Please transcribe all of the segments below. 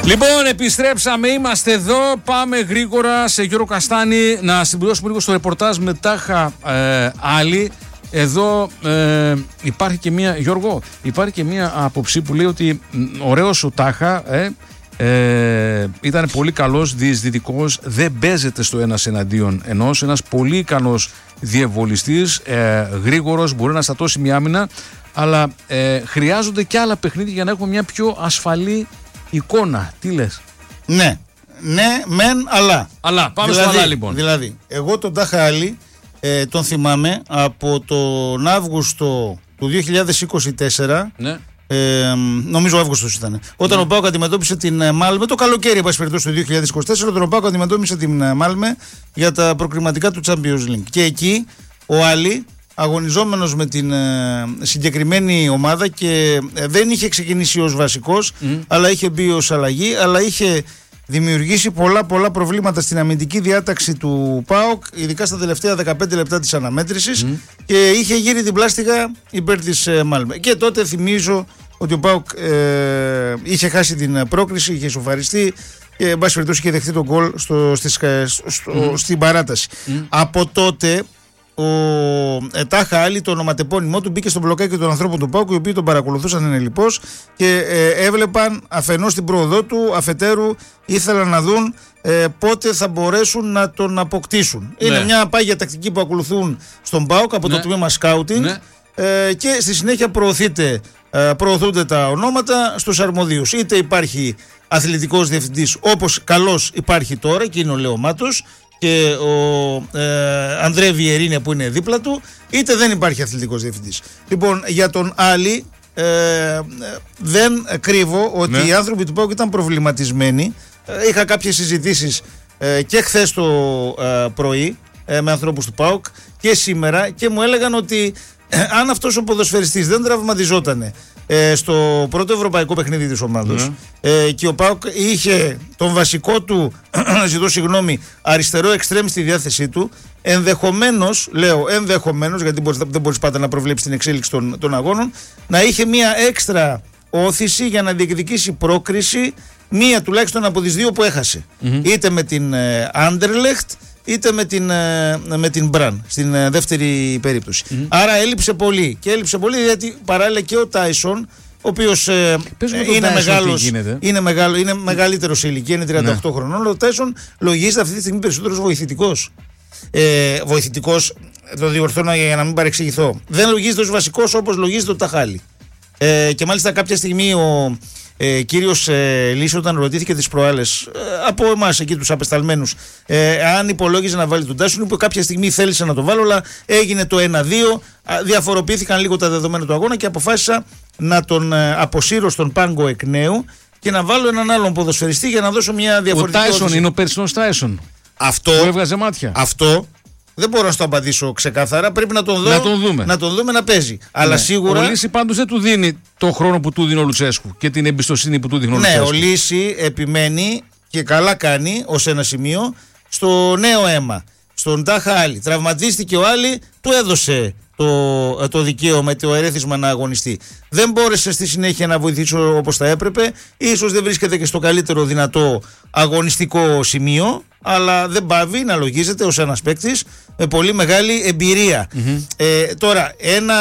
Λοιπόν, επιστρέψαμε, είμαστε εδώ. Πάμε γρήγορα σε Γιώργο Καστάνη να συμπληρώσουμε λίγο στο ρεπορτάζ με Τάχα Άλλη. Εδώ υπάρχει και μία, Γιώργο, υπάρχει και μία άποψη που λέει ότι ωραίος ο Τάχα, ήταν πολύ καλός διεισδυτικός, δεν παίζεται στο ένας εναντίον ενός, ένας πολύ ικανός διευολιστής, γρήγορος, μπορεί να στατώσει μια άμυνα, αλλά χρειάζονται και άλλα παιχνίδια για να έχουμε μια πιο ασφαλή εικόνα. Τι λες? Ναι, μεν, αλλά. Πάμε στο αλλά λοιπόν. Δηλαδή, εγώ τον Τάχα Άλλη τον θυμάμαι από τον Αύγουστο του 2024. Ναι. Νομίζω Αύγουστος ήταν. Όταν ο ΠΑΟΚ αντιμετώπισε την Μάλμε, το καλοκαίρι εν πάση περιπτώσει του 2024, όταν ο ΠΑΟΚ αντιμετώπισε την Μάλμε για τα προκριματικά του Champions League. Και εκεί ο Άλλη, αγωνιζόμενος με την συγκεκριμένη ομάδα, και δεν είχε ξεκινήσει ως βασικός, αλλά είχε μπει ως αλλαγή, αλλά είχε δημιουργήσει πολλά προβλήματα στην αμυντική διάταξη του ΠΑΟΚ, ειδικά στα τελευταία 15 λεπτά της αναμέτρησης, και είχε γύρει την πλάστιγα υπέρ της Μάλμε. Και τότε θυμίζω ότι ο ΠΑΟΚ είχε χάσει την πρόκριση, είχε ισοφαριστεί και εν πάση περιπτώσει είχε δεχτεί τον γκολ στην παράταση. Από τότε ο Τάχα Άλλη, το ονοματεπώνυμό του, μπήκε στο μπλοκάκι των ανθρώπων του ΠΑΟΚ, οι οποίοι τον παρακολουθούσαν ενελιπώς και έβλεπαν αφενός την πρόοδό του, αφετέρου ήθελαν να δουν πότε θα μπορέσουν να τον αποκτήσουν. Είναι μια πάγια τακτική που ακολουθούν στον ΠΑΟΚ από το τμήμα σκάουτινγκ, και στη συνέχεια προωθούνται τα ονόματα στους αρμοδίους. Είτε υπάρχει αθλητικός διευθυντής, όπως καλώς υπάρχει τώρα και είναι ο Λεωμάτος και ο Ανδρέ Βιερίνια που είναι δίπλα του, είτε δεν υπάρχει αθλητικός διευθυντής. Λοιπόν, για τον Άλλη δεν κρύβω ότι οι άνθρωποι του ΠΑΟΚ ήταν προβληματισμένοι. Είχα κάποιες συζητήσεις και χθες το πρωί με ανθρώπους του ΠΑΟΚ και σήμερα, και μου έλεγαν ότι αν αυτός ο ποδοσφαιριστής δεν τραυματιζότανε στο πρώτο ευρωπαϊκό παιχνίδι της ομάδος, και ο ΠΑΟΚ είχε τον βασικό του ζητώ συγγνώμη, αριστερό εξτρέμ στη διάθεσή του, ενδεχομένως, λέω ενδεχομένως, γιατί δεν μπορείς πάντα να προβλέψεις την εξέλιξη των αγώνων, να είχε μία έξτρα όθηση για να διεκδικήσει πρόκριση, μία τουλάχιστον από τις δύο που έχασε, είτε με την Άντερλεχτ είτε με την Μπραν στην δεύτερη περίπτωση. Άρα έλειψε πολύ, και έλειψε πολύ γιατί παράλληλα και ο Τάισον, ο οποίος είναι μεγαλύτερος σε ηλικία, είναι 38 χρονών. Ο Τάισον λογίζεται αυτή τη στιγμή περισσότερος βοηθητικός. Βοηθητικός, το διορθώνω για να μην παρεξηγηθώ. Δεν λογίζεται ως βασικός όπως λογίζεται ο Τάχα Άλλη. Και μάλιστα κάποια στιγμή ο κύριος Λύση, όταν ρωτήθηκε τις προάλλες από εμάς εκεί τους απεσταλμένους αν υπολόγιζε να βάλει τον Τάισον, είπε κάποια στιγμή θέλησε να το βάλω, αλλά έγινε το 1-2, διαφοροποιήθηκαν λίγο τα δεδομένα του αγώνα και αποφάσισα να τον αποσύρω στον πάγκο εκ νέου και να βάλω έναν άλλον ποδοσφαιριστή για να δώσω μια διαφορετική. Ο Τάισον είναι ο περσινός Τάισον που έβγαζε μάτια. Αυτό δεν μπορώ να σου το απαντήσω ξεκάθαρα. Πρέπει να τον δω, να τον δούμε να παίζει. Αλλά σίγουρα. Ο Λύση πάντως δεν του δίνει το χρόνο που του δίνει ο Λουτσέσκου και την εμπιστοσύνη που του δίνει ο Λουτσέσκου. Ναι, ο Λύση επιμένει και καλά κάνει ως ένα σημείο στο νέο αίμα. Στον Τάχα Άλλη. Τραυματίστηκε ο Άλλη, του έδωσε το δικαίωμα, το ερέθισμα να αγωνιστεί. Δεν μπόρεσε στη συνέχεια να βοηθήσει όπως θα έπρεπε. Ίσως δεν βρίσκεται και στο καλύτερο δυνατό αγωνιστικό σημείο, αλλά δεν πάβει να λογίζεται ως ένας παίκτης με πολύ μεγάλη εμπειρία. Τώρα, ένα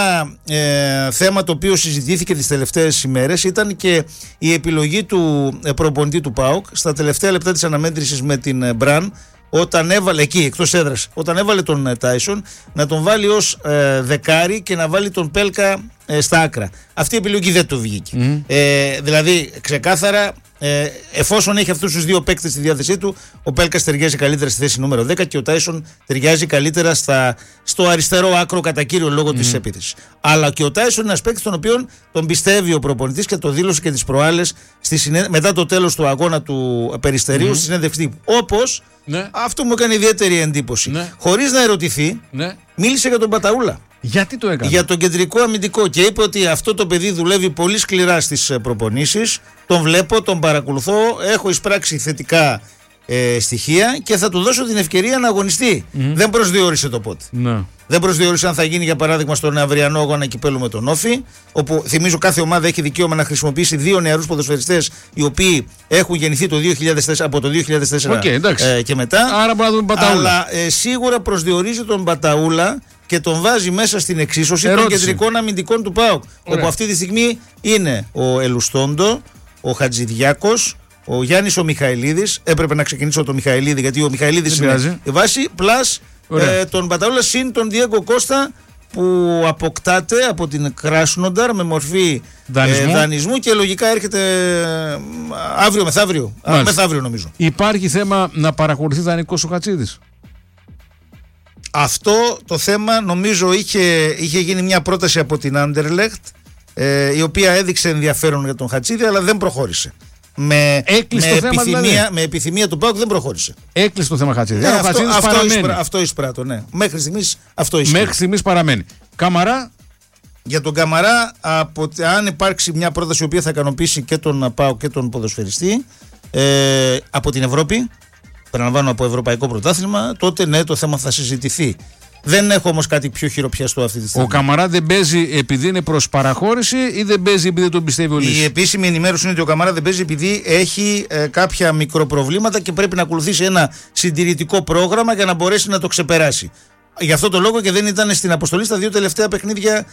θέμα το οποίο συζητήθηκε τις τελευταίες ημέρες ήταν και η επιλογή του προπονητή του ΠΑΟΚ στα τελευταία λεπτά της αναμέτρησης με την Μπραν, όταν έβαλε εκεί εκτός έδρας, όταν έβαλε τον Τάισον, να τον βάλει ως δεκάρι και να βάλει τον Πέλκα στα άκρα. Αυτή η επιλογή δεν του βγήκε. Δηλαδή, ξεκάθαρα, εφόσον έχει αυτούς τους δύο παίκτες στη διάθεσή του, ο Πέλκας ταιριάζει καλύτερα στη θέση νούμερο 10 και ο Τάισον ταιριάζει καλύτερα στο αριστερό άκρο κατά κύριο λόγο της επίθεσης. Αλλά και ο Τάισον είναι ένας παίκτης τον οποίον τον πιστεύει ο προπονητής και το δήλωσε και τις προάλλες μετά το τέλος του αγώνα του Περιστερίου στη συνέντευξη. Όπως αυτό μου έκανε ιδιαίτερη εντύπωση. Χωρίς να ερωτηθεί, μίλησε για τον Παταούλα. Γιατί το έκανε? Για τον κεντρικό αμυντικό, και είπε ότι αυτό το παιδί δουλεύει πολύ σκληρά στις προπονήσεις. Τον βλέπω, τον παρακολουθώ, έχω εισπράξει θετικά στοιχεία και θα του δώσω την ευκαιρία να αγωνιστεί. Δεν προσδιορίσε το πότε. Ναι. Δεν προσδιορίσε αν θα γίνει για παράδειγμα στον αυριανό αγώνα κυπέλου με τον Όφη, όπου θυμίζω κάθε ομάδα έχει δικαίωμα να χρησιμοποιήσει 2 νεαρούς ποδοσφαιριστές οι οποίοι έχουν γεννηθεί από το 2004 και μετά. Άρα μπορεί να τον Μπαταούλα. Αλλά σίγουρα προσδιορίζει τον Μπαταούλα και τον βάζει μέσα στην εξίσωση των κεντρικών αμυντικών του ΠΑΟΚ. Όπου αυτή τη στιγμή είναι ο Ελουστόντο, ο Χατζηδιάκος, ο Γιάννης ο Μιχαηλίδης. Έπρεπε να ξεκινήσω το Μιχαηλίδη γιατί ο Μιχαηλίδης είναι η βάση. Πλάς τον Μπαταούλα συν τον Διέγκο Κώστα που αποκτάται από την Κράσνονταρ με μορφή δανεισμού και λογικά έρχεται αύριο μεθαύριο. Μεθαύριο νομίζω. Υπάρχει θέμα να παρακολουθεί δανεικός ο Χατζίδης. Αυτό το θέμα νομίζω είχε γίνει μια πρόταση από την Anderlecht η οποία έδειξε ενδιαφέρον για τον Χατζίδη αλλά δεν προχώρησε. Με επιθυμία του ΠΑΟΚ δεν προχώρησε. Έκλεισε το θέμα Χατζίδη. Αυτό εισπράττω, ναι. Μέχρι στιγμής αυτό ισχύει. Μέχρι στιγμής παραμένει. Καμαρά. Για τον Καμαρά, αν υπάρξει μια πρόταση η οποία θα ικανοποιήσει και τον ΠΑΟΚ και τον ποδοσφαιριστή από την Ευρώπη, παραλαμβάνω από ευρωπαϊκό πρωτάθλημα, τότε ναι, το θέμα θα συζητηθεί. Δεν έχω όμως κάτι πιο χειροπιαστό αυτή τη στιγμή. Ο Καμαρά δεν παίζει επειδή είναι προς παραχώρηση ή δεν παίζει επειδή δεν τον πιστεύει ο Λύσης? Η επίσημη ενημέρωση είναι ότι ο Καμαρά δεν παίζει επειδή έχει κάποια μικροπροβλήματα και πρέπει να ακολουθήσει ένα συντηρητικό πρόγραμμα για να μπορέσει να το ξεπεράσει. Γι' αυτό το λόγο και δεν ήταν στην αποστολή στα 2 τελευταία παιχνίδια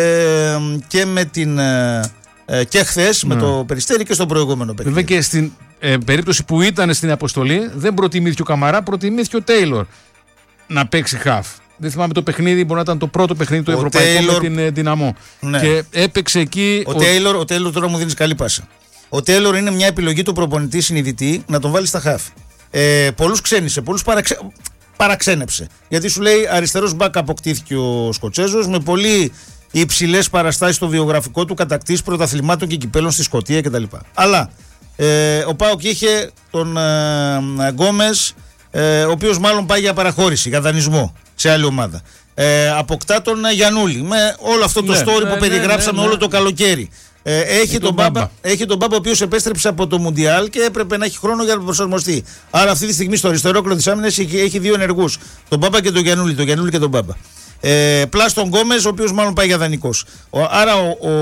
και με την. Και χθες με το Περιστέρι και στο προηγούμενο παιχνίδι. Βέβαια και στην περίπτωση που ήταν στην αποστολή δεν προτιμήθηκε ο Καμαρά, προτιμήθηκε ο Τέιλορ να παίξει χαφ. Δεν θυμάμαι το παιχνίδι, μπορεί να ήταν το πρώτο παιχνίδι το ευρωπαϊκό με την Δυναμό. Ναι. Και έπαιξε εκεί. Ο Τέιλορ τώρα μου δίνει καλή πάσα. Ο Τέιλορ είναι μια επιλογή του προπονητή συνειδητή να τον βάλει στα χαφ. Πολλούς ξένησε, πολλούς παραξένεψε. Γιατί σου λέει αριστερός μπακ αποκτήθηκε ο Σκοτσέζος με πολύ υψηλές παραστάσεις στο βιογραφικό του, κατακτήσεις πρωταθλημάτων και κυπέλων στη Σκωτία κτλ. Αλλά ο ΠΑΟΚ είχε τον Γκόμες, ο οποίος μάλλον πάει για παραχώρηση, για δανεισμό σε άλλη ομάδα. Αποκτά τον Γιαννούλη με όλο αυτό το story που περιγράψαμε όλο το καλοκαίρι. Έχει τον Μπάμπα, ο οποίος επέστρεψε από το Μουντιάλ και έπρεπε να έχει χρόνο για να προσαρμοστεί. Άρα αυτή τη στιγμή στο αριστερό άκρο της άμυνας έχει 2 ενεργούς. Τον Μπάμπα και τον Γιαννούλη. Τον Γιαννούλη και τον Μπάμπα. Πλάς τον Γκόμες, ο οποίος μάλλον πάει για δανεικός. Άρα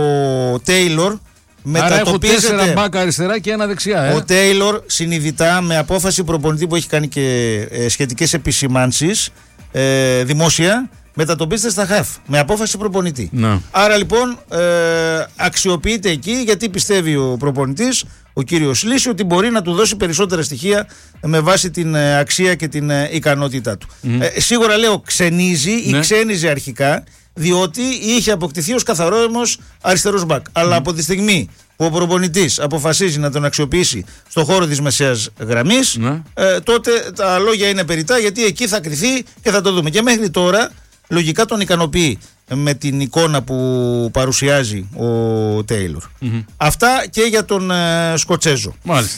ο Τέιλορ μετατοπίζεται. Άρα έχω 4 μπάκα αριστερά και 1 δεξιά. Ο Τέιλορ συνειδητά με απόφαση προπονητή που έχει κάνει και σχετικές επισημάνσεις δημόσια. Μετατοπίζεται στα χαφ με απόφαση προπονητή. Να. Άρα λοιπόν αξιοποιείται εκεί γιατί πιστεύει ο προπονητής, ο κύριος Λύση, ότι μπορεί να του δώσει περισσότερα στοιχεία με βάση την αξία και την ικανότητά του. Σίγουρα λέω ξενίζει ή ξένιζε αρχικά διότι είχε αποκτηθεί ως καθαρός αριστερός μπακ. Αλλά από τη στιγμή που ο προπονητής αποφασίζει να τον αξιοποιήσει στον χώρο της μεσαίας γραμμής, τότε τα λόγια είναι περιττά γιατί εκεί θα κριθεί και θα το δούμε. Και μέχρι τώρα λογικά τον ικανοποιεί με την εικόνα που παρουσιάζει ο Τέιλορ. Αυτά και για τον Σκοτσέζο.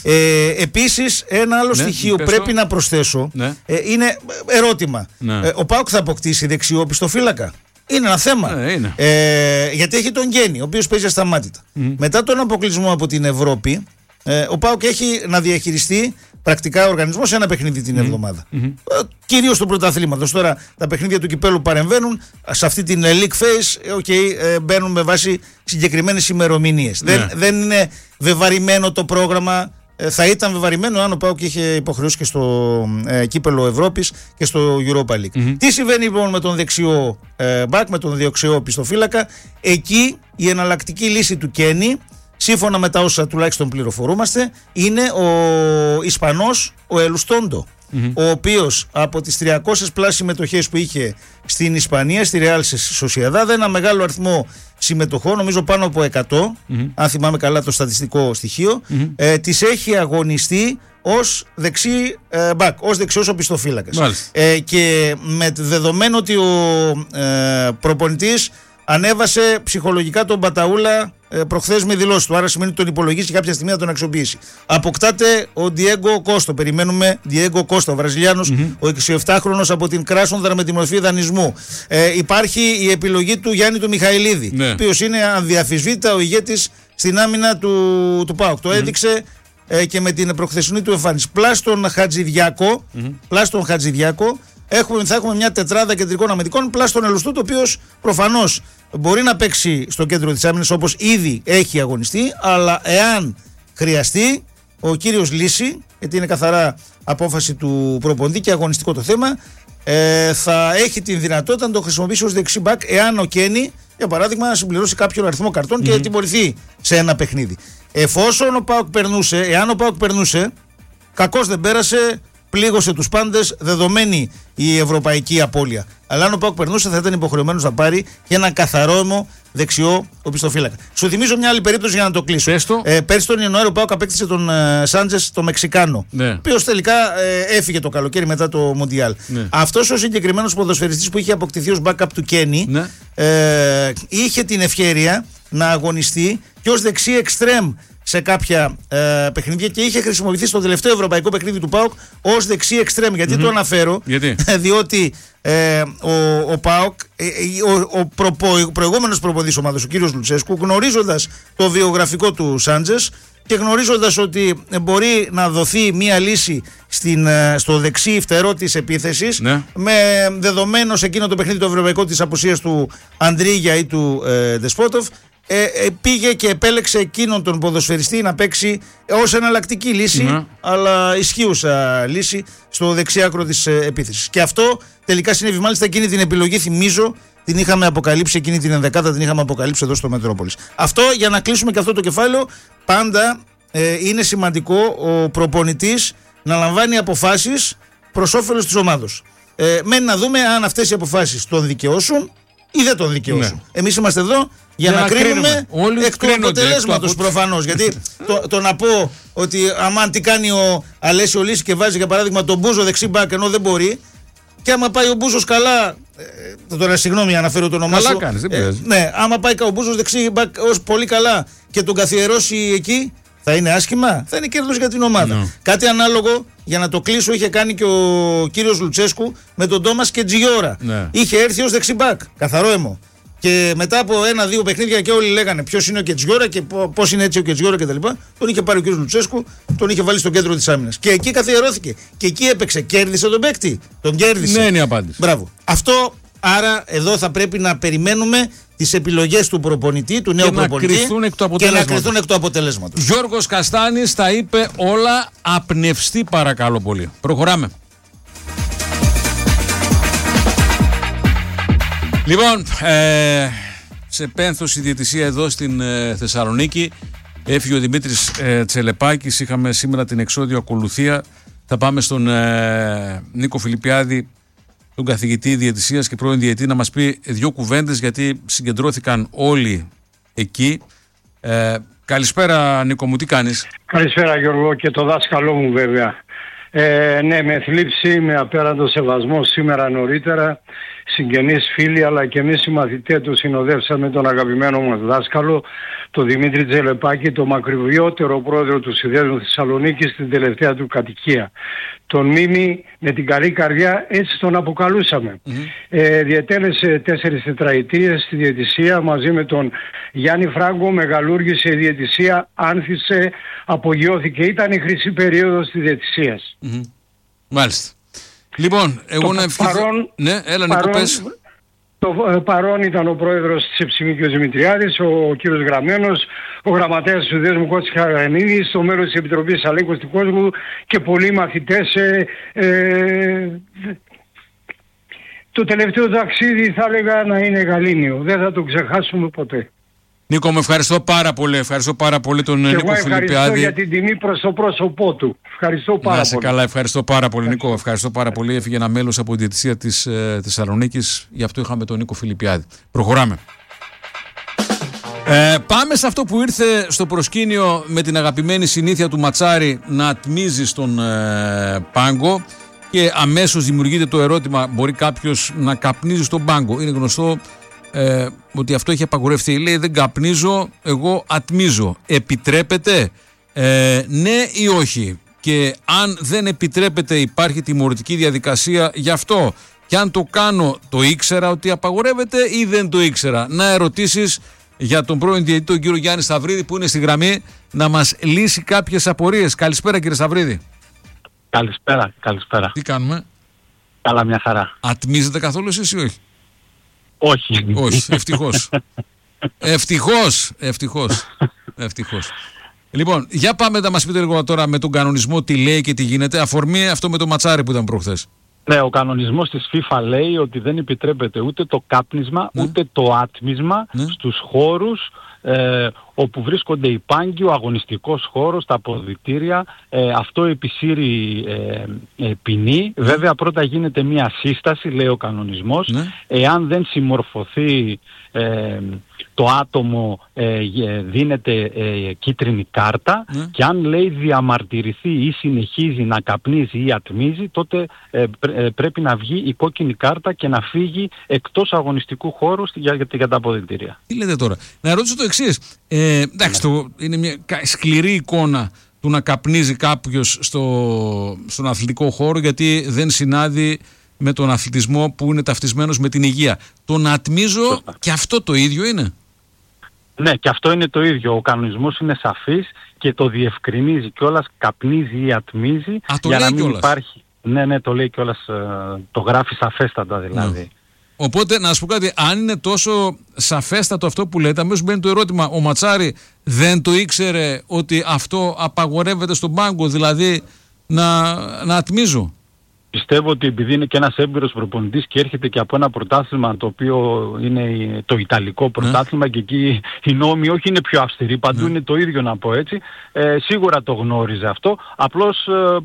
Επίσης ένα άλλο στοιχείο πρέπει να προσθέσω είναι ερώτημα. Ο ΠΑΟΚ θα αποκτήσει δεξιό πιστοφύλακα? Είναι ένα θέμα. Γιατί έχει τον Γκένι, ο οποίος παίζει ασταμάτητα. Μετά τον αποκλεισμό από την Ευρώπη, ο ΠΑΟΚ έχει να διαχειριστεί πρακτικά ο οργανισμός σε ένα παιχνίδι την εβδομάδα. Κυρίως του πρωταθλήματος. Τώρα τα παιχνίδια του κυπέλου παρεμβαίνουν. Σε αυτή την league phase μπαίνουν με βάση συγκεκριμένες ημερομηνίες. Δεν είναι βεβαρημένο το πρόγραμμα. Θα ήταν βεβαρημένο αν ο ΠΑΟΚ είχε υποχρεώσει και στο κύπελο Ευρώπης και στο Europa League. Τι συμβαίνει λοιπόν με τον δεξιό μπακ, με τον δεξιό πιστοφύλακα? Εκεί η εναλλακτική λύση του Κένι, σύμφωνα με τα όσα τουλάχιστον πληροφορούμαστε, είναι ο Ισπανός, ο Ελουστόντο, ο οποίος από τις 300 πλάσιες συμμετοχές που είχε στην Ισπανία, στη Real Sociedad, ένα μεγάλο αριθμό συμμετοχών, νομίζω πάνω από 100, αν θυμάμαι καλά το στατιστικό στοιχείο, τις έχει αγωνιστεί ως δεξί μπακ, ως δεξιός οπισθοφύλακας. Και με δεδομένο ότι ο προπονητής ανέβασε ψυχολογικά τον Μπαταούλα προχθές με δηλώσεις του. Άρα σημαίνει ότι τον υπολογίσει και κάποια στιγμή να τον αξιοποιήσει. Αποκτάται ο Διέγκο Κώστο. Περιμένουμε Διέγκο Κώστο, ο Βραζιλιάνος, ο 27χρονος από την Κράσνονταρ με τη μορφή δανεισμού. Υπάρχει η επιλογή του Γιάννη του Μιχαηλίδη, ο οποίος είναι αδιαφυσβήτητα ο ηγέτης στην άμυνα του ΠΑΟΚ. Το έδειξε και με την προχθεσινή του εμφάνιση. Πλάς τον Χατζηδιάκο, θα έχουμε μια τετράδα κεντρικών αμυντικών, πλάς τον Ελουστού, το οποίος προφανώς μπορεί να παίξει στο κέντρο της άμυνας όπως ήδη έχει αγωνιστεί, αλλά εάν χρειαστεί, ο κύριος Λύση, γιατί είναι καθαρά απόφαση του προπονητή και αγωνιστικό το θέμα, θα έχει την δυνατότητα να το χρησιμοποιήσει ως δεξί μπακ εάν ο Κένι, για παράδειγμα, να συμπληρώσει κάποιον αριθμό καρτών και τιμωρηθεί σε ένα παιχνίδι. Εφόσον ο ΠΑΟΚ περνούσε, εάν ο ΠΑΟΚ περνούσε, κακώς δεν πέρασε, πλήγωσε τους πάντες, δεδομένη η ευρωπαϊκή απώλεια. Αλλά αν ο ΠΑΟΚ περνούσε, θα ήταν υποχρεωμένος να πάρει και ένα καθαρόμο δεξιό οπισθοφύλακα. Σου θυμίζω μια άλλη περίπτωση για να το κλείσω. Πέρσι τον Ιανουάριο ο ΠΑΟΚ απέκτησε τον Σάντζες, το Μεξικάνο. Ναι. Ο οποίος τελικά έφυγε το καλοκαίρι μετά το Μουντιάλ. Ναι. Αυτός ο συγκεκριμένος ποδοσφαιριστής που είχε αποκτηθεί ως backup του Κένι, ναι, είχε την ευκαιρία να αγωνιστεί και ως δεξί εξτρέμ σε κάποια παιχνίδια και είχε χρησιμοποιηθεί στο τελευταίο ευρωπαϊκό παιχνίδι του ΠΑΟΚ ως δεξί εξτρέμ. Γιατί το αναφέρω? Διότι ο ΠΑΟΚ, ο προηγούμενος προπονητής ομάδας, ο κύριος Λουτσέσκου, γνωρίζοντας το βιογραφικό του Σάντζες και γνωρίζοντας ότι μπορεί να δοθεί μία λύση στο δεξί φτερό της επίθεσης, ναι, με δεδομένο σε εκείνο το παιχνίδι το ευρωπαϊκό της απουσίας του Αντρίγια ή του Δεσπότοφ, πήγε και επέλεξε εκείνον τον ποδοσφαιριστή να παίξει ως εναλλακτική λύση, αλλά ισχύουσα λύση στο δεξί άκρο της επίθεσης. Και αυτό τελικά συνέβη. Μάλιστα εκείνη την επιλογή, θυμίζω, την είχαμε αποκαλύψει, εκείνη την ενδεκάδα την είχαμε αποκαλύψει εδώ στο Μετρόπολης. Αυτό για να κλείσουμε και αυτό το κεφάλαιο. Πάντα είναι σημαντικό ο προπονητής να λαμβάνει αποφάσεις προς όφελος της ομάδος. Μένει να δούμε αν αυτές οι αποφάσεις τον δικαιώσουν ή δεν τον δικαιώσουν. Ναι. Εμείς είμαστε εδώ για να κρίνουμε εκ του αποτελέσματος προφανώς. Γιατί το να πω ότι αμάν τι κάνει ο Αλέσιο Λύση και βάζει για παράδειγμα τον Μπούζο δεξί μπακ ενώ δεν μπορεί, και άμα πάει ο Μπούζος καλά, τώρα συγγνώμη αναφέρω το όνομά σου. Καλά κάνεις, δεν πειράζει. Ναι, άμα πάει ο Μπούζος δεξί μπακ ως πολύ καλά και τον καθιερώσει εκεί, θα είναι άσχημα, θα είναι κέρδος για την ομάδα. No. Κάτι ανάλογο, για να το κλείσω, είχε κάνει και ο κύριος Λουτσέσκου με τον Τόμας Κετζιόρα. No. Είχε έρθει ως δεξιμπάκ, καθαρό αίμο. Και μετά από 1-2 παιχνίδια και όλοι λέγανε ποιος είναι ο Κετζιόρα και πώς είναι έτσι ο Κετζιόρα κτλ. Τον είχε πάρει ο κύριος Λουτσέσκου, τον είχε βάλει στο κέντρο της άμυνας. Και εκεί καθιερώθηκε. Και εκεί έπαιξε. Κέρδισε τον παίκτη. Τον κέρδισε. Ναι, είναι η απάντηση. Μπράβο. Αυτό, άρα εδώ θα πρέπει να περιμένουμε τις επιλογές του προπονητή, του νέου προπονητή, και να κρυθούν εκ του αποτελέσματος. Γιώργος Καστάνης τα είπε όλα, απνευστή παρακαλώ πολύ. Προχωράμε. Λοιπόν, σε πένθος η διαιτησία εδώ στην Θεσσαλονίκη. Έφυγε ο Δημήτρης Τσελεπάκης, είχαμε σήμερα την εξώδιο ακολουθία. Θα πάμε στον Νίκο Φιλιππιάδη, τον καθηγητή διαιτησίας και πρώην διαιτητή, να μας πει δύο κουβέντες, γιατί συγκεντρώθηκαν όλοι εκεί. Καλησπέρα Νίκο μου, τι κάνεις? Καλησπέρα Γιώργο, και το δάσκαλό μου βέβαια. Ναι, με θλίψη, με απέραντο σεβασμό σήμερα νωρίτερα, συγγενείς, φίλοι, αλλά και εμείς οι μαθητές του συνοδεύσαμε τον αγαπημένο μας δάσκαλο, τον Δημήτρη Τσελεπάκη, τον μακροβιότερο πρόεδρο του Συνδέσμου Θεσσαλονίκης στην τελευταία του κατοικία. Τον Μίμη με την καλή καρδιά, έτσι τον αποκαλούσαμε. Διετέλεσε 4 τετραετίες στη διαιτησία μαζί με τον Γιάννη Φράγκο, μεγαλούργησε η διαιτησία, άνθησε, απογειώθηκε. Ήταν η χρυσή περίοδος της διαιτησίας. Μάλιστα. Λοιπόν, εγώ να ευχηθώ... Ναι, έλα Νίκο, πες. Το παρόν ήταν ο πρόεδρος της Εψημίκης Δημητριάδης, ο κύριος Γραμμένος, ο γραμματέας του Δέσμου Κώστης Χαρανίδης, το μέλος της Επιτροπής Αλέκος του Κόσμου και πολλοί μαθητές. Το τελευταίο ταξίδι θα έλεγα να είναι γαλήνιο. Δεν θα το ξεχάσουμε ποτέ. Νίκο, με ευχαριστώ πάρα πολύ. Ευχαριστώ πάρα πολύ τον Νίκο Φιλιππιάδη. Ευχαριστώ για την τιμή προς το πρόσωπό του. Ευχαριστώ πάρα πολύ. Να είσαι καλά, ευχαριστώ πάρα πολύ Νίκο. Ευχαριστώ πάρα πολύ. Έφυγε ένα μέλος από τη διαιτησία της Θεσσαλονίκης. Γι' αυτό είχαμε τον Νίκο Φιλιππιάδη. Προχωράμε. Πάμε σε αυτό που ήρθε στο προσκήνιο με την αγαπημένη συνήθεια του Ματσάρη να ατμίζει στον πάγκο. Και αμέσως δημιουργείται το ερώτημα, μπορεί κάποιος να καπνίζει στον πάγκο? Είναι γνωστό ότι αυτό έχει απαγορευτεί. Λέει δεν καπνίζω, εγώ ατμίζω. Επιτρέπεται? Ναι ή όχι? Και αν δεν επιτρέπεται, υπάρχει τιμωρητική διαδικασία γι' αυτό? Και αν το κάνω, το ήξερα ότι απαγορεύεται ή δεν το ήξερα? Να ερωτήσεις για τον πρώην διαιτητή, τον κύριο Γιάννη Σταυρίδη, που είναι στη γραμμή να μας λύσει κάποιες απορίες. Καλησπέρα, κύριε Σταυρίδη. Καλησπέρα. Τι κάνουμε? Καλά, μια χαρά. Ατμίζετε καθόλου εσείς ή όχι? Όχι, ευτυχώς. Λοιπόν, για πάμε να μας πείτε λίγο τώρα με τον κανονισμό τι λέει και τι γίνεται. Αφορμή αυτό με το ματσάρι που ήταν προχθές. Ναι, ο κανονισμός της FIFA λέει ότι δεν επιτρέπεται ούτε το κάπνισμα, ούτε το άτμισμα στους χώρους όπου βρίσκονται υπάγγι, ο αγωνιστικός χώρος, τα αποδυτήρια. Αυτό επισύρει ποινή. Βέβαια πρώτα γίνεται μια σύσταση, λέει ο κανονισμός. Εάν δεν συμμορφωθεί το άτομο, δίνεται κίτρινη κάρτα, και αν, λέει, διαμαρτυρηθεί ή συνεχίζει να καπνίζει ή ατμίζει, τότε πρέπει να βγει η κόκκινη κάρτα και να φύγει εκτός αγωνιστικού χώρου για τα αποδυτήρια. Τι λέτε τώρα? Να ρωτήσω το εξής. Εντάξει, είναι μια σκληρή εικόνα του να καπνίζει κάποιος στον αθλητικό χώρο, γιατί δεν συνάδει με τον αθλητισμό που είναι ταυτισμένος με την υγεία. Το να ατμίζω και αυτό το ίδιο είναι? Ναι, και αυτό είναι το ίδιο. Ο κανονισμός είναι σαφής και το διευκρινίζει κιόλας, καπνίζει ή ατμίζει, για να μην κιόλας υπάρχει. Ναι, το λέει κιόλας, το γράφει σαφέστατα δηλαδή. Οπότε, να σας πω κάτι, αν είναι τόσο σαφέστατο αυτό που λέτε, αμέσως μπαίνει το ερώτημα, ο Ματσάρη δεν το ήξερε ότι αυτό απαγορεύεται στον πάγκο, δηλαδή να ατμίζω? Πιστεύω ότι επειδή είναι και ένας έμπειρος προπονητής και έρχεται και από ένα πρωτάθλημα το οποίο είναι το Ιταλικό πρωτάθλημα, και εκεί οι νόμοι όχι είναι πιο αυστηροί, παντού είναι το ίδιο, να πω έτσι, σίγουρα το γνώριζε αυτό. Απλώς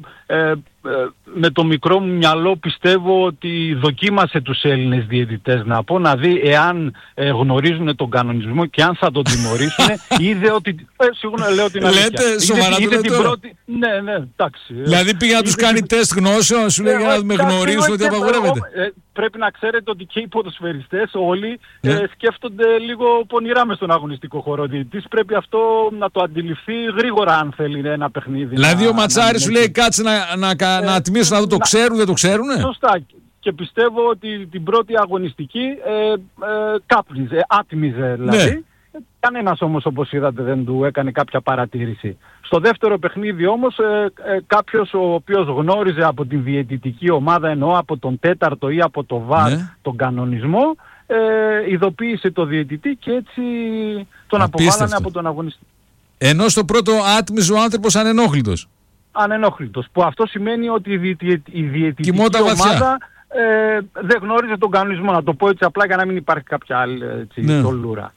με το μικρό μου μυαλό πιστεύω ότι δοκίμασε τους Έλληνες διαιτητές, να πω, να δει εάν γνωρίζουν τον κανονισμό και αν θα τον τιμωρήσουν. Είδε ότι... σίγουρα λέω την αλήθεια. Λέτε σοβαρά το λέτε? Ναι, εντάξει. Δηλαδή πήγε να τους κάνει τεστ γνώσεων, σου λέει, για να με γνωρίσουν ότι απαγορεύεται. Πρέπει να ξέρετε ότι και οι ποδοσφαιριστές όλοι σκέφτονται λίγο πονηρά μες στον αγωνιστικό χώρο. Ο διαιτητής πρέπει αυτό να το αντιληφθεί γρήγορα, αν θέλει ένα παιχνίδι. Δηλαδή ο Ματσάρης σου λέει κάτσε να ατμίσω να δω, το ξέρουν, δεν το ξέρουνε? Σωστά. Και πιστεύω ότι την πρώτη αγωνιστική κάπνιζε, άτμιζε δηλαδή. Κανένας όμως, όπως είδατε, δεν του έκανε κάποια παρατήρηση. Στο δεύτερο παιχνίδι όμως κάποιος ο οποίος γνώριζε από την διαιτητική ομάδα, εννοώ από τον τέταρτο ή από το ΒΑΡ, τον κανονισμό, ειδοποίησε το διαιτητή και έτσι τον αποβάλανε από τον αγωνιστή. Ενώ στο πρώτο άτμιζε ο άνθρωπος ανενόχλητος. Ανενόχλητος, που αυτό σημαίνει ότι η διαιτητική ομάδα δεν γνώριζε τον κανονισμό, να το πω έτσι απλά για να μην υπάρχει κάποια άλλη τολούρα.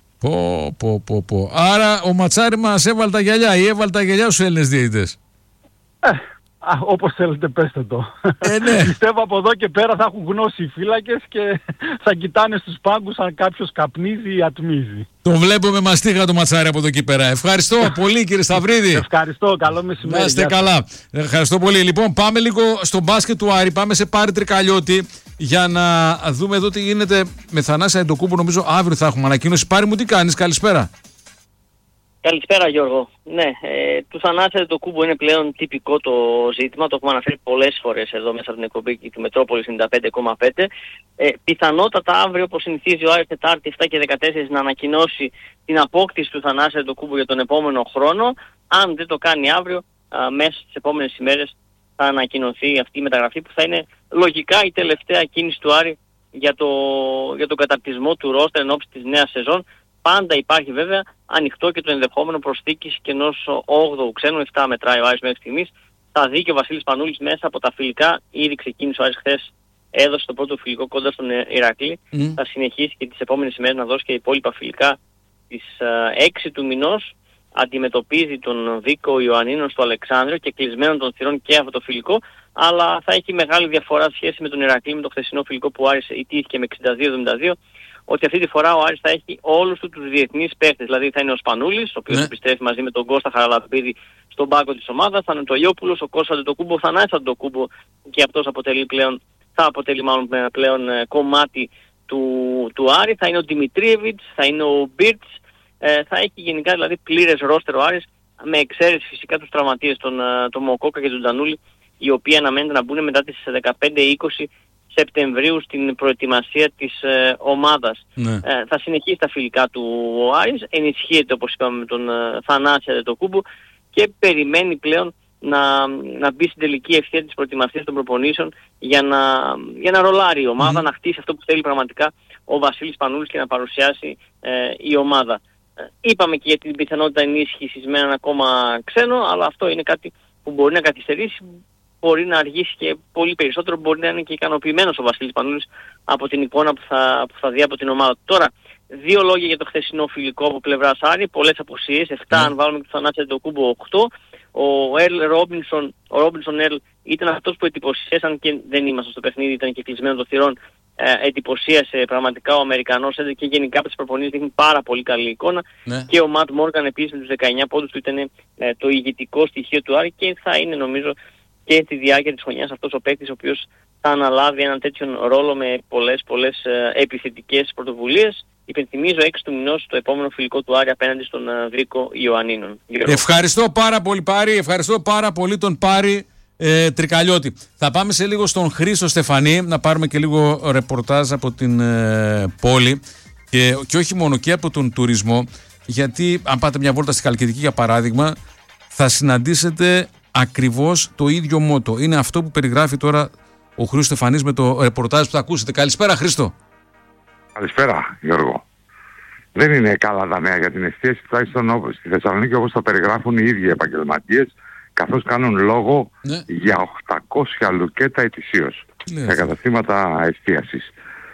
Πω. Άρα ο Ματσάρη μας έβαλε τα γυαλιά ή έβαλε τα γυαλιά στους Έλληνες διαιτητές? Όπως θέλετε πέστε το. Ναι. Πιστεύω από εδώ και πέρα θα έχουν γνώση οι φύλακες και θα κοιτάνε στους πάγκους αν κάποιος καπνίζει ή ατμίζει. Το βλέπω με μαστίγα το Ματσάρι από εδώ και πέρα. Ευχαριστώ πολύ, κύριε Σταυρίδη. Ευχαριστώ, καλό μεσημέρι. Να είστε καλά. Ευχαριστώ πολύ. Λοιπόν, πάμε λίγο στο μπάσκετ του Άρη. Πάμε σε Πάρη Τρικαλιώτη για να δούμε εδώ τι γίνεται με Θανάση Αντετοκούμπο. Νομίζω αύριο θα έχουμε ανακοίνωση. Πάρη μου, τι κάνεις? Καλησπέρα. Καλησπέρα, Γιώργο. Ναι, του Θανάση Αντετοκούμπο είναι πλέον τυπικό το ζήτημα, το έχουμε αναφέρει πολλές φορές εδώ μέσα από την εκπομπή και τη Μετρόπολη 95,5. Πιθανότατα αύριο, όπως συνηθίζει ο Άρης, Τετάρτη 7 και 14, να ανακοινώσει την απόκτηση του Θανάση Αντετοκούμπο για τον επόμενο χρόνο. Αν δεν το κάνει αύριο, μέσα στις επόμενες ημέρες θα ανακοινωθεί αυτή η μεταγραφή, που θα είναι λογικά η τελευταία κίνηση του Άρη για τον καταρτισμό του ρόστερ εν ώψη της νέας σεζόν. Πάντα υπάρχει βέβαια ανοιχτό και το ενδεχόμενο προσθήκης και ενός 8ου ξένου, 7 μετράει ο Άρης μέχρι στιγμής. Θα δει και ο Βασίλης Πανούλης μέσα από τα φιλικά. Ήδη ξεκίνησε ο Άρης χθες, έδωσε το πρώτο φιλικό κοντά στον Ηρακλή. Θα συνεχίσει και τις επόμενες ημέρες να δώσει και υπόλοιπα φιλικά. Τις 6 του μηνός αντιμετωπίζει τον Βίκο Ιωαννίνο στο Αλεξάνδριο και κλεισμένον των θυρών και αυτό το φιλικό. Αλλά θα έχει μεγάλη διαφορά σχέση με τον Ηρακλή, με το χθεσινό φιλικό που ο Άρης ιτήθηκε με 62-72. Ότι αυτή τη φορά ο Άρης θα έχει όλους τους διεθνείς παίχτες. Δηλαδή θα είναι ο Σπανούλης, ο οποίος επιστρέφει μαζί με τον Κώστα Χαραλαμπίδη στον πάγκο της ομάδας. Θα είναι ο Τολιόπουλος, ο Κώστας Αντετοκούμπο, ο Θανάσης Αντετοκούμπο, και αυτός θα αποτελεί πλέον κομμάτι του Άρη. Θα είναι ο Δημητρίεβιτς, θα είναι ο Μπίρτς. Θα έχει γενικά δηλαδή πλήρες ρόστερ ο Άρης, με εξαίρεση φυσικά τους τραυματίες, τον Μοκόκα και τον Τζανούλη, οι οποίοι αναμένεται να μπουν μετά τις 15-20 Σεπτεμβρίου στην προετοιμασία της ομάδας. Ναι. Θα συνεχίσει τα φιλικά του ο Άρης, ενισχύεται όπως είπαμε με τον Θανάση Αντετοκούμπο και περιμένει πλέον να μπει στην τελική ευθεία της προετοιμασίας των προπονήσεων για να ρολάρει η ομάδα, να χτίσει αυτό που θέλει πραγματικά ο Βασίλης Πανούλης και να παρουσιάσει η ομάδα. Είπαμε και για την πιθανότητα ενίσχυσης με έναν ακόμα ξένο, αλλά αυτό είναι κάτι που μπορεί να καθυστερήσει, μπορεί να αργήσει και πολύ περισσότερο, μπορεί να είναι και ικανοποιημένος ο Βασίλης Πανούλης από την εικόνα που θα δει από την ομάδα. Τώρα, δύο λόγια για το χθεσινό φιλικό από πλευράς Άρη, πολλές απουσίες, 7 αν βάλουμε και το Θανάση Αντετοκούμπο 8. Ο Ρόμπινσον Ερλ ήταν αυτός που εντυπωσίασαν και δεν ήμασταν στο παιχνίδι, ήταν και κλεισμένο των θυρών. Εντυπωσίασε πραγματικά ο Αμερικανός και γενικά από τις προπονήσεις δείχνει πάρα πολύ καλή εικόνα. Ναι. Και ο Ματ Μόργαν επίσης με τους 19 πόντους του ήταν το ηγετικό στοιχείο του Άρη και θα είναι νομίζω και στη διάρκεια της χρονιάς αυτός ο παίκτης ο οποίος θα αναλάβει έναν τέτοιον ρόλο με πολλές επιθετικές πρωτοβουλίες. Υπενθυμίζω 6 του μηνός το επόμενο φιλικό του Άρη απέναντι στον Βρίκο Ιωαννίνων. Ευχαριστώ πάρα πολύ Πάρη, ευχαριστώ πάρα πολύ τον Πάρη Τρικαλιώτη. Θα πάμε σε λίγο στον Χρήστο Στεφανή να πάρουμε και λίγο ρεπορτάζ από την πόλη και όχι μόνο και από τον τουρισμό, γιατί αν πάτε μια βόλτα στη Χαλκιδική για παράδειγμα θα συναντήσετε ακριβώς το ίδιο μότο. Είναι αυτό που περιγράφει τώρα ο Χρήστος Στεφανής με το ρεπορτάζ που θα ακούσετε. Καλησπέρα Χρήστο. Καλησπέρα Γιώργο. Δεν είναι καλά τα νέα για την εστίαση, τουλάχιστον στη Θεσσαλονίκη όπως τα περιγράφουν οι ίδιοι επαγγελματίες, καθώς κάνουν λόγο για 800 λουκέτα ετησίως για καταστήματα εστίασης.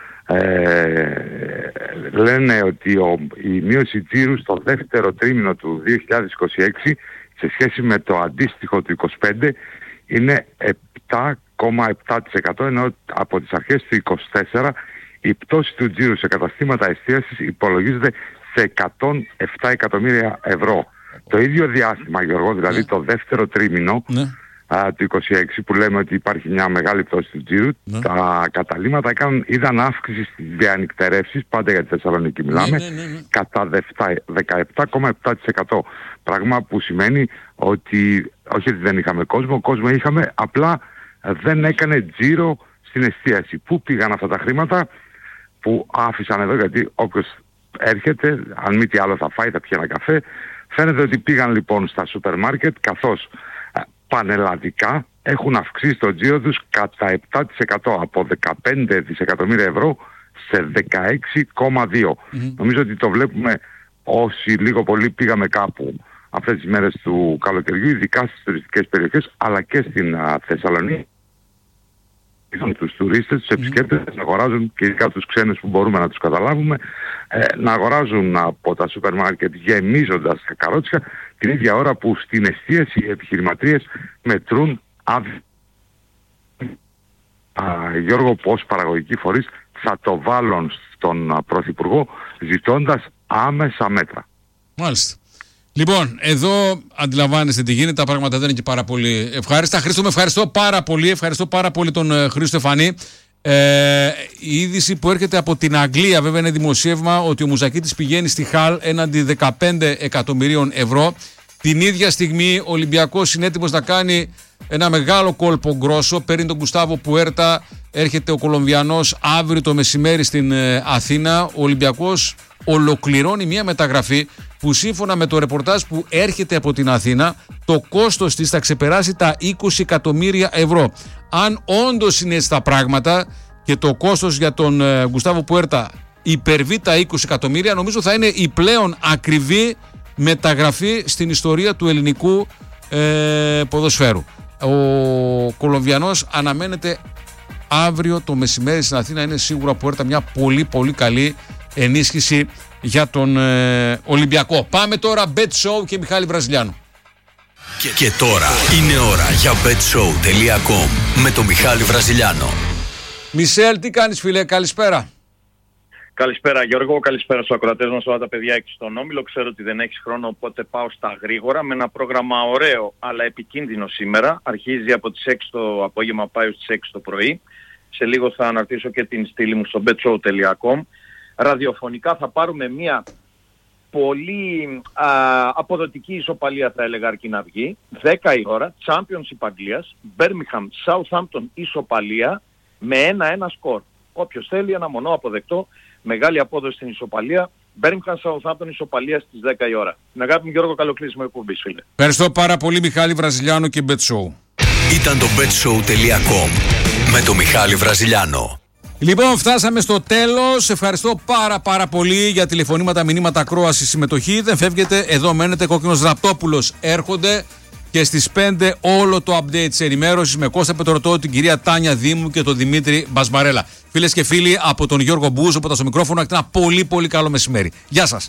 Λένε ότι η μείωση τζίρου στο δεύτερο τρίμηνο του 2026 σε σχέση με το αντίστοιχο του 2025 είναι 7,7%, ενώ από τις αρχές του 2024 η πτώση του τζίρου σε καταστήματα εστίασης υπολογίζεται σε 107 εκατομμύρια ευρώ. Το ίδιο διάστημα, Γιώργο, δηλαδή το δεύτερο τρίμηνο του 2026 που λέμε ότι υπάρχει μια μεγάλη πτώση του τζίρου, τα καταλύματα είδαν αύξηση στις διανυκτερεύσεις, πάντα για τη Θεσσαλονίκη μιλάμε, κατά 17,7%. Πράγμα που σημαίνει ότι όχι ότι δεν είχαμε κόσμο είχαμε, απλά δεν έκανε τζίρο στην εστίαση. Πού πήγαν αυτά τα χρήματα που άφησαν εδώ, γιατί όποιος έρχεται, αν μη τι άλλο θα φάει, θα πιει ένα καφέ. Φαίνεται ότι πήγαν λοιπόν στα σούπερ μάρκετ, καθώς πανελλαδικά έχουν αυξήσει το τζίρο τους κατά 7%, από 15 δισεκατομμύρια ευρώ σε 16,2. Νομίζω ότι το βλέπουμε όσοι λίγο πολύ πήγαμε κάπου αυτές τις μέρες του καλοκαιριού, ειδικά στις τουριστικές περιοχές, αλλά και στην Θεσσαλονίκη. Τους τουρίστες, τους επισκέπτες να αγοράζουν, και ειδικά τους ξένους που μπορούμε να τους καταλάβουμε, να αγοράζουν από τα σούπερ μάρκετ γεμίζοντας τα καρότσια την ίδια ώρα που στην εστίαση οι επιχειρηματίες μετρούν Γιώργο, πως παραγωγικοί φορείς θα το βάλουν στον Πρωθυπουργό ζητώντας άμεσα μέτρα. Μάλιστα. Λοιπόν, εδώ αντιλαμβάνεστε τι γίνεται, τα πράγματα δεν είναι και πάρα πολύ ευχάριστα. Χρήστο, με ευχαριστώ πάρα πολύ τον Χρήστο Στεφανή. Η είδηση που έρχεται από την Αγγλία, βέβαια είναι δημοσίευμα, ότι ο Μουζακίτης πηγαίνει στη Χαλ έναντι 15 εκατομμυρίων ευρώ. Την ίδια στιγμή ο Ολυμπιακός είναι έτοιμος να κάνει ένα μεγάλο κόλπο γκρόσο. Παίρνει τον Γκουστάβο Πουέρτα, έρχεται ο Κολομβιανός αύριο το μεσημέρι στην Αθήνα. Ο Ολυμπιακός ολοκληρώνει μια μεταγραφή που σύμφωνα με το ρεπορτάζ που έρχεται από την Αθήνα, το κόστος της θα ξεπεράσει τα 20 εκατομμύρια ευρώ. Αν όντως είναι έτσι τα πράγματα και το κόστος για τον Γκουστάβο Πουέρτα υπερβεί τα 20 εκατομμύρια, νομίζω θα είναι η πλέον ακριβή μεταγραφή στην ιστορία του ελληνικού ποδοσφαίρου. Ο Κολομβιανός αναμένεται αύριο το μεσημέρι στην Αθήνα. Είναι σίγουρα Πουέρτα μια πολύ πολύ καλή ενίσχυση για τον Ολυμπιακό. Πάμε τώρα Bet Show και Μιχάλη Βραζιλιάνο. Και τώρα είναι ώρα για betshow.com με τον Μιχάλη Βραζιλιάνο. Μισελ, τι κάνεις φίλε, καλησπέρα. Καλησπέρα Γιώργο, καλησπέρα στους ακροατές μας, όλα τα παιδιά εκεί στον Όμιλο. Ξέρω ότι δεν έχεις χρόνο, οπότε πάω στα γρήγορα με ένα πρόγραμμα ωραίο αλλά επικίνδυνο σήμερα. Αρχίζει από τις 6 το απόγευμα, πάει στις 6 το πρωί. Σε λίγο θα αναρτήσω και την στήλη μου στο betshow.com. Ραδιοφωνικά θα πάρουμε μια πολύ αποδοτική ισοπαλία, θα έλεγα, αρκεί να βγει. 10 η ώρα, Championship Αγγλίας, Birmingham, Southampton ισοπαλία με 1-1 σκορ. Όποιος θέλει ένα μονό αποδεκτό, μεγάλη απόδοση στην ισοπαλία. Birmingham Southampton ισοπαλία στις 10 η ώρα. Με αγάπη μου Γιώργο, καλοκλείσιμο εκπομπής, φίλε. Ευχαριστώ πάρα πολύ, Μιχάλη Βραζιλιάνο και Bet Show. Ήταν το betshow.com με το Μιχάλη Βραζιλιάνο. Λοιπόν, φτάσαμε στο τέλος. Ευχαριστώ πάρα πολύ για τηλεφωνήματα, μηνύματα, ακρόαση, συμμετοχή. Δεν φεύγετε, εδώ μένετε. Κόκκινος Ραπτόπουλος έρχονται και στις 5 όλο το update της ενημέρωσης με Κώστα Πετρωτό, την κυρία Τάνια Δήμου και τον Δημήτρη Μπασμαρέλα. Φίλες και φίλοι, από τον Γιώργο Μπούζο, από το μικρόφωνο, ένα πολύ καλό μεσημέρι. Γεια σας.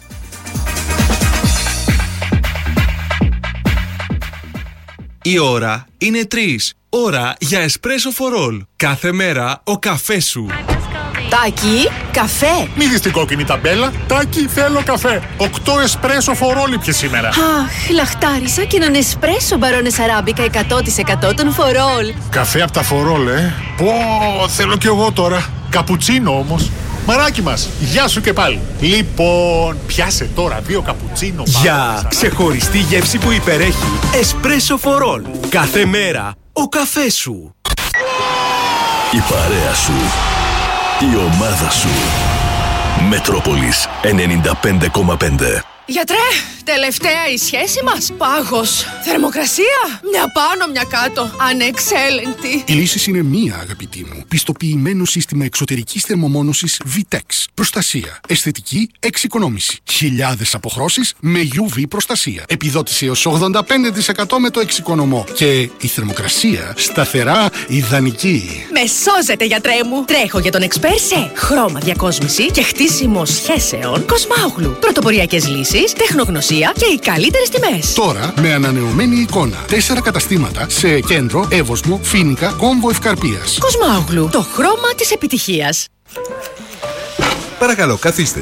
Η ώρα είναι 3. Ώρα για εσπρέσο for all. Κάθε μέρα ο καφές σου. Τάκη, καφέ. Μη δεις την κόκκινη ταμπέλα. Τάκη, θέλω καφέ. 8 εσπρέσο for all ήπιες σήμερα. Αχ, λαχτάρισα και έναν εσπρέσο μπαρόνες αράμπικα 100% των for all. Καφέ από τα for all, Πω, θέλω κι εγώ τώρα. Καπουτσίνο όμως. Μαράκι μας, γεια σου και πάλι. Λοιπόν, πιάσε τώρα 2 καπουτσίνο. Για ξεχωριστή γεύση που υπερέχει. Εσπρέσο for all. Κάθε μέρα ο καφές σου. Η παρέα σου. Η ομάδα σου. Μετρόπολης 95,5. Γιατρέ, τελευταία η σχέση μας. Πάγος. Θερμοκρασία. Μια πάνω, μια κάτω. Ανεξέλεγκτη. Η λύση είναι μία, αγαπητή μου. Πιστοποιημένο σύστημα εξωτερικής θερμομόνωσης VTEX. Προστασία. Αισθητική εξοικονόμηση. Χιλιάδες αποχρώσεις με UV προστασία. Επιδότηση έως 85% με το εξοικονομό. Και η θερμοκρασία σταθερά ιδανική. Με σώζετε, γιατρέ μου. Τρέχω για τον εξπέρ σε χρώμα διακόσμηση και χτίσιμο σχέσεων Κοσμάογλου. Πρωτοποριακές λύσεις, τεχνογνωσία και οι καλύτερες τιμές. Τώρα με ανανεωμένη εικόνα. 4 καταστήματα σε Κέντρο, Εύωσμο, Φοίνικα, Κόμβο Ευκαρπίας. Κοσμάογλου, το χρώμα της επιτυχίας. Παρακαλώ, καθίστε.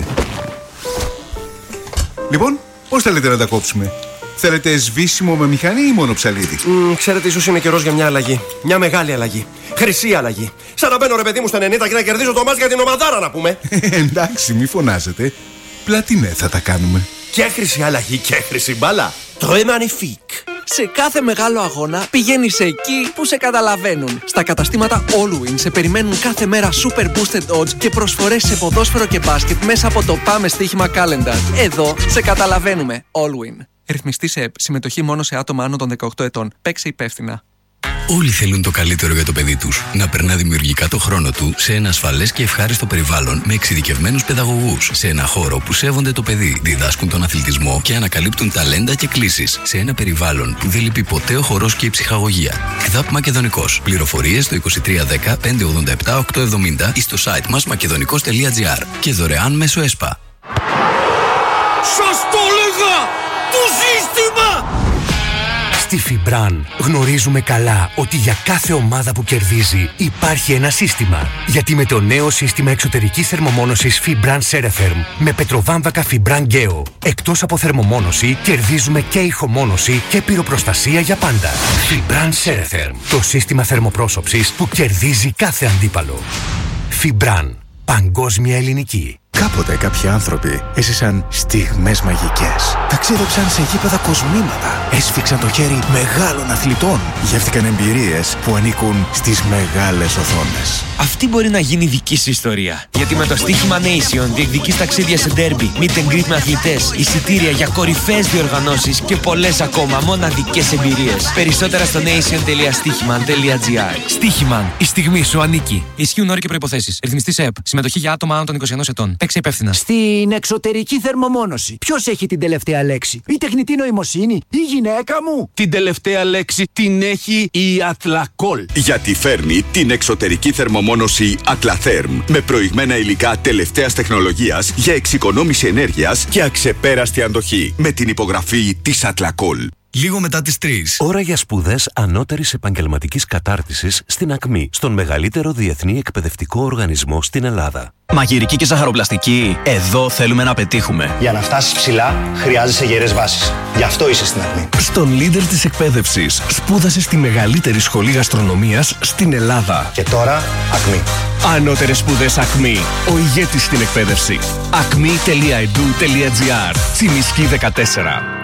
Λοιπόν, πώς θέλετε να τα κόψουμε? Θέλετε σβήσιμο με μηχανή ή μόνο ψαλίδι? Ξέρετε, ίσως είναι καιρός για μια αλλαγή. Μια μεγάλη αλλαγή. Χρυσή αλλαγή. Σαν να μπαίνω, ρε παιδί μου, στα 90 και να κερδίζω το μάτς για την ομαδάρα, να πούμε. Εντάξει, μη φωνάζετε. Πλατινέ θα τα κάνουμε. Και χρυσή αλλαγή και χρυσή μπάλα. Très magnifique. Σε κάθε μεγάλο αγώνα πηγαίνεις εκεί που σε καταλαβαίνουν. Στα καταστήματα Allwin σε περιμένουν κάθε μέρα super boosted odds και προσφορές σε ποδόσφαιρο και μπάσκετ μέσα από το Πάμε Στοίχημα Calendar. Εδώ σε καταλαβαίνουμε. Allwin. Ρυθμιστή σε ΕΠ. Συμμετοχή μόνο σε άτομα άνω των 18 ετών. Παίξε υπεύθυνα. Όλοι θέλουν το καλύτερο για το παιδί τους. Να περνά δημιουργικά το χρόνο του σε ένα ασφαλές και ευχάριστο περιβάλλον με εξειδικευμένους παιδαγωγούς. Σε ένα χώρο που σέβονται το παιδί, διδάσκουν τον αθλητισμό και ανακαλύπτουν ταλέντα και κλίσεις. Σε ένα περιβάλλον που δεν λείπει ποτέ ο χορός και η ψυχαγωγία. ΚΔΑΠ Μακεδονικός. Πληροφορίες στο 2310 587 870 ή στο site μας μακεδονικός.gr και δωρεάν μέσω ΕΣΠΑ. Σας το έλεγα! Το σύστημα! Στη Φιμπραν γνωρίζουμε καλά ότι για κάθε ομάδα που κερδίζει υπάρχει ένα σύστημα. Γιατί με το νέο σύστημα εξωτερικής θερμομόνωσης Fibran Ceretherm με πετροβάμβακα Fibran Geo, εκτός από θερμομόνωση, κερδίζουμε και ηχομόνωση και πυροπροστασία για πάντα. Fibran Ceretherm, το σύστημα θερμοπρόσωψης που κερδίζει κάθε αντίπαλο. Fibran, παγκόσμια ελληνική. Κάποτε κάποιοι άνθρωποι έζησαν στιγμές μαγικές. Ταξίδεψαν σε γήπεδα κοσμήματα. Έσφιξαν το χέρι μεγάλων αθλητών. Γεύτηκαν εμπειρίες που ανήκουν στις μεγάλες οθόνες. Αυτή μπορεί να γίνει δική σου ιστορία. Γιατί με το στοίχημα Nation διεκδικείς ταξίδια σε ντέρμπι, meet and greet με αθλητές, εισιτήρια για κορυφαίες διοργανώσεις και πολλές ακόμα μοναδικές εμπειρίες. Περισσότερα στο nation.stichiman.gr. Στοίχημαν. Η στιγμή σου ανήκει. Ισχύουν όροι και προϋποθέσεις. Ρυθμιστής ΕΠ. Συμμετοχή για άτομα άνω των 21 ετών. Παίξε υπεύθυνα. Στην εξωτερική θερμομόνωση, ποιος έχει την τελευταία λέξη? Η τεχνητή νοημοσύνη, η γυναίκα μου? Την τελευταία λέξη την έχει η Athlacol. Γιατί φέρνει την εξωτερική θερμομόνωση Atlatherm με προηγμένα υλικά τελευταίας τεχνολογίας για εξοικονόμηση ενέργειας και αξεπέραστη αντοχή. Με την υπογραφή της Athlacol. Λίγο μετά τις 3. Ώρα για σπουδές ανώτερης επαγγελματικής κατάρτισης στην ΑΚΜΗ, στον μεγαλύτερο διεθνή εκπαιδευτικό οργανισμό στην Ελλάδα. Μαγειρική και ζαχαροπλαστική, εδώ θέλουμε να πετύχουμε. Για να φτάσεις ψηλά, χρειάζεσαι γερές βάσεις. Γι' αυτό είσαι στην ΑΚΜΗ. Στον leader της εκπαίδευσης, σπούδασε στη μεγαλύτερη σχολή γαστρονομίας στην Ελλάδα. Και τώρα, ΑΚΜΗ. Ανώτερες σπουδές ΑΚΜΗ. Ο ηγέτης στην εκπαίδευση. acme.edu.gr. Τσιμισκή 14.